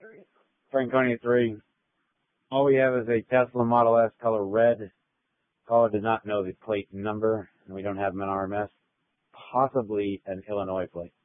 Franconia 3. All we have is a Tesla Model S color red. Caller did not know the plate number, and we don't have them in RMS. Possibly an Illinois plate.